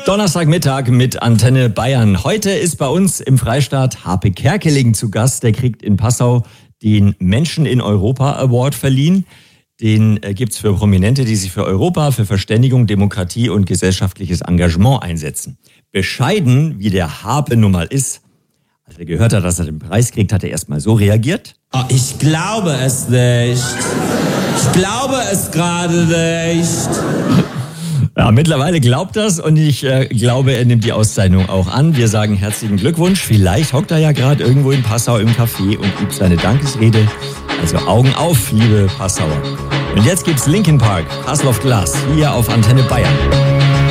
Donnerstagmittag mit Antenne Bayern. Heute ist bei uns im Freistaat Harpe Kerkeling zu Gast. Der kriegt in Passau den Menschen in Europa Award verliehen. Den gibt's für Prominente, die sich für Europa, für Verständigung, Demokratie und gesellschaftliches Engagement einsetzen. Bescheiden, wie der Harpe nun mal ist, als er gehört hat, dass er den Preis kriegt, hat er erstmal so reagiert. Oh, ich glaube es nicht. Ich glaube es gerade nicht. Ja, mittlerweile glaubt das und ich glaube, er nimmt die Auszeichnung auch an. Wir sagen herzlichen Glückwunsch. Vielleicht hockt er ja gerade irgendwo in Passau im Café und übt seine Dankesrede. Also Augen auf, liebe Passauer. Und jetzt gibt's Linkin Park, Castle of Glass, hier auf Antenne Bayern.